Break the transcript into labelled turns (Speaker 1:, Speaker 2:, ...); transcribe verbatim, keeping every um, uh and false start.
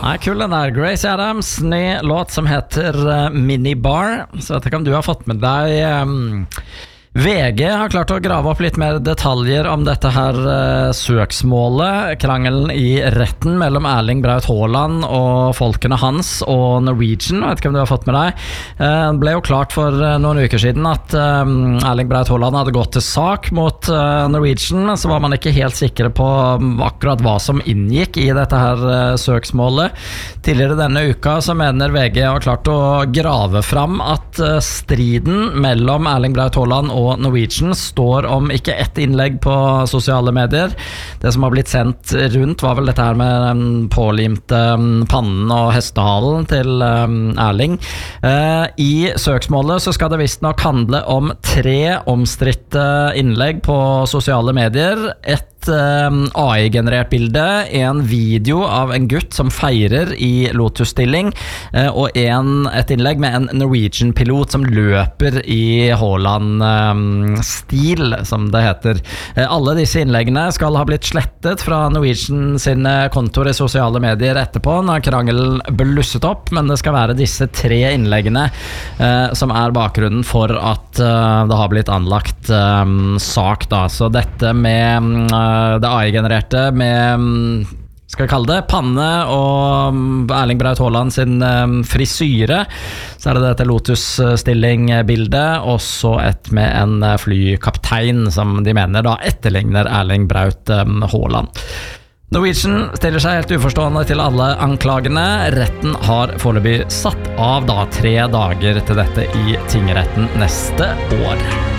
Speaker 1: Ja, kul den der. Grace Adams, ny låt som heter uh, Minibar. Så jeg vet ikke om du har fått med deg um, V G har klart å grave opp litt mer detaljer om dette her uh, søksmålet, krangelen i retten mellom Erling Braut Haaland og folkene hans og Norwegian. Jeg vet ikke om du har fått med deg. Uh, det ble jo klart for uh, noen uker siden at um, Erling Braut Haaland hadde gått til sak mot uh, Norwegian, så var man ikke helt sikre på um, akkurat hva som inngikk i dette her uh, søksmålet. Tidligere denne uka så mener V G har klart å grave fram at uh, striden mellom Erling Braut Haaland og Norwegian står om ikke ett innlegg på sosiale medier. Det som har blitt sendt rundt var vel dette her med um, pålimte um, pannen og hestehalen til um, Erling. Uh, I søksmålet så skal det visst nok handle om tre omstridte innlegg på sosiale medier. Et A I-generert bilde, en video av en gutt som feirer i Lotus-stilling, og en, et innlegg med en Norwegian-pilot som løper i Haaland-stil, som det heter. Alle disse innleggene skal ha blitt slettet fra Norwegian sine kontor i sosiale medier etterpå, når krangelen blusset opp, men det skal være disse tre innleggene eh, som er bakgrunnen for at eh, det har blitt anlagt eh, sak da. Så dette med eh, det A I-genererte med, skal vi kalle det, panne og Erling Braut Haaland sin frisyre, så er det dette Lotus-stilling-bildet, og så et med en flykaptein som de mener da etterligner Erling Braut Haaland. Norwegian stiller seg helt uforstående til alle anklagene. Retten har foreløpig satt av da tre dager til dette i tingretten neste år.